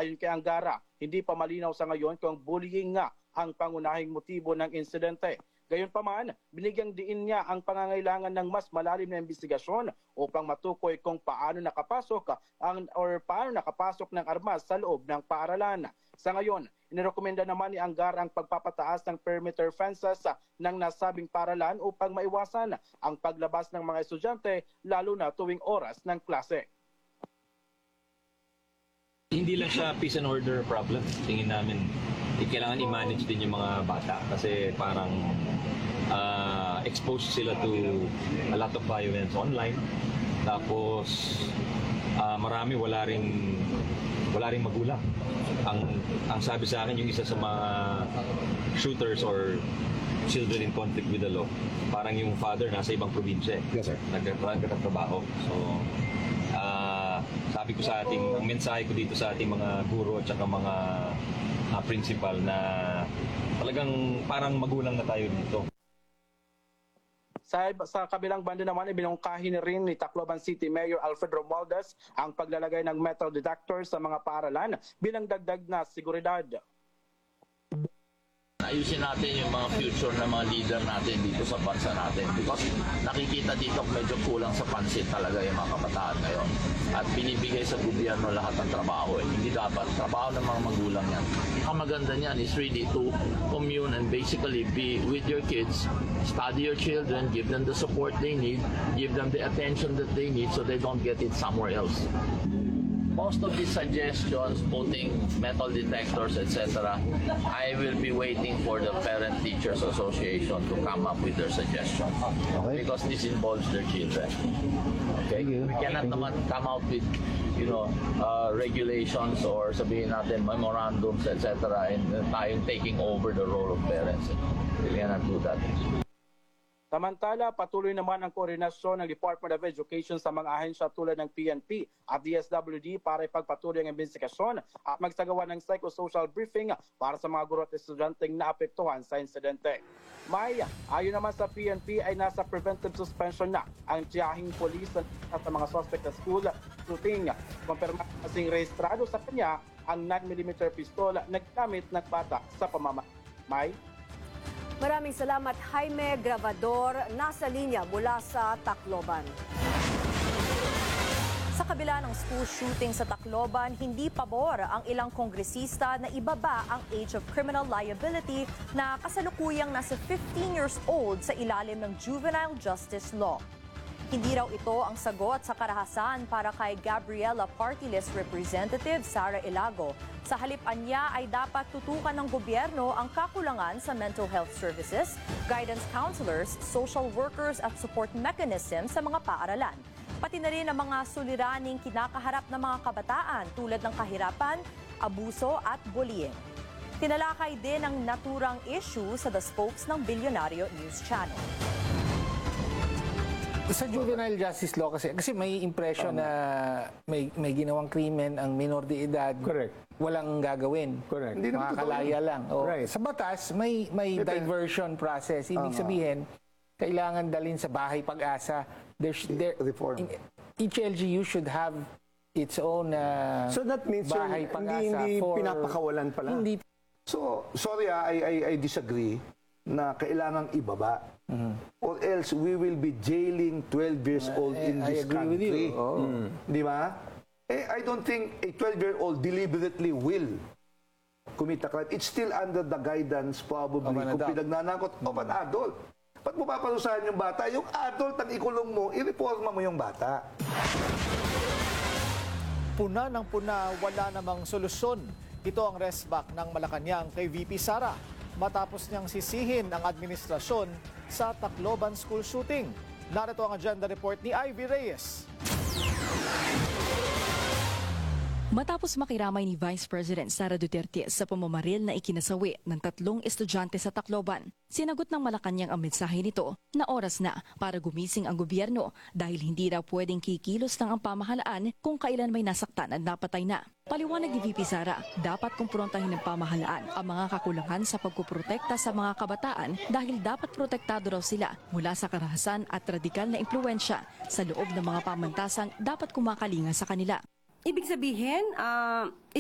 Ayon kay Angara, hindi pa malinaw sa ngayon kung bullying nga ang pangunahing motibo ng insidente. Gayunpaman, binigyang diin niya ang pangangailangan ng mas malalim na investigasyon upang matukoy kung paano nakapasok ng armas sa loob ng paaralan. Sa ngayon, inirekomenda naman ni Angara ang pagpapataas ng perimeter fences ng nasabing paaralan upang maiwasan ang paglabas ng mga estudyante lalo na tuwing oras ng klase. Hindi lang siya peace and order problem. Tingin namin, kailangan i-manage din yung mga bata kasi parang exposed sila to a lot of violence online. Tapos marami wala ring magulang. Ang sabi sa akin, yung isa sa mga shooters or children in conflict with the law, parang yung father nasa ibang probinsya. Yes, sir. Nagtatrabaho. So sabi ko sa ang mensahe ko dito sa ating mga guro at saka mga principal na talagang parang magulang na tayo dito. Sa kabilang banda naman, ibinungkahin rin ni Tacloban City Mayor Alfred Romualdez ang paglalagay ng metal detectors sa mga paaralan bilang dagdag na seguridad. Ayusin natin yung mga future na mga leader natin dito sa bansa natin because nakikita dito medyo kulang sa pansin talaga yung mga kabataan ngayon at binibigay sa gobyerno lahat ng trabaho. Hindi dapat trabaho ng mga magulang yan. Ang maganda niyan is really to commune and basically be with your kids, study your children, give them the support they need, give them the attention that they need so they don't get it somewhere else. Most of these suggestions, putting metal detectors, etc., I will be waiting for the Parent Teachers Association to come up with their suggestions. Okay. Because this involves their children. Okay? We cannot naman come out with, regulations or sabihin natin memorandums, etc., and tayong taking over the role of parents. We cannot do that. Samantala, patuloy naman ang koordinasyon ng Department of Education sa mga ahensya tulad ng PNP at DSWD para ipagpatuloy ang investigasyon at magsagawa ng psychosocial briefing para sa mga guro at estudyanteng naapektuhan sa insidente. Ayon naman sa PNP ay nasa preventive suspension na ang tiyahing polis at mga suspect sa school shooting. Kumpirma kasing rehistrado sa kanya ang 9mm pistola na gamit ng bata sa pamamahay. Maraming salamat, Jaime Grabador, nasa linya mula sa Tacloban. Sa kabila ng school shooting sa Tacloban, hindi pabor ang ilang kongresista na ibaba ang age of criminal liability na kasalukuyang nasa 15 years old sa ilalim ng juvenile justice law. Hindi raw ito ang sagot sa karahasan para kay Gabriela Party List Representative Sara Ilago. Sa halip niya ay dapat tutukan ng gobyerno ang kakulangan sa mental health services, guidance counselors, social workers at support mechanism sa mga paaralan. Pati na rin ang mga suliraning kinakaharap ng mga kabataan tulad ng kahirapan, abuso at bullying. Tinalakay din ang naturang issue sa The Spokes ng Bilyonaryo News Channel. Sa juvenile justice law kasi may impression na may ginawang krimen ang minor de edad. Correct. Walang gagawin. Correct. Makakalaya lang. Right. Sa batas, may diversion process. Ibig sabihin, kailangan dalhin sa bahay pag-asa. Reform. Each LGU should have its own So that means bahay pag-asa. hindi pinapakawalan pala. Hindi. So, sorry I disagree na kailangang ibaba. Or else we will be jailing 12 years old in this country. With you. Oh. Di ba? I don't think a 12-year-old deliberately will commit a crime. It's still under the guidance probably kung pinagnanakot of an adult. Ba't mo paparusahan yung bata? Yung adult ang ikulong mo, ireforma mo yung bata. Puna ng puna, wala namang solusyon. Ito ang resback ng Malacanang kay VP Sara matapos niyang sisihin ang administrasyon sa Tacloban school shooting. Narito ang agenda report ni Ivy Reyes. Matapos makiramay ni Vice President Sara Duterte sa pamamaril na ikinasawi ng 3 estudyante sa Tacloban, sinagot ng Malacanang ang mensahe nito na oras na para gumising ang gobyerno dahil hindi raw pwedeng kikilos ng ang pamahalaan kung kailan may nasaktan at napatay na. Paliwanag ni VP Sara, dapat kumprontahin ng pamahalaan ang mga kakulangan sa pagpuprotekta sa mga kabataan dahil dapat protektado raw sila mula sa karahasan at radikal na impluensya sa loob ng mga pamantasang dapat kumakalinga sa kanila. Ibig sabihin,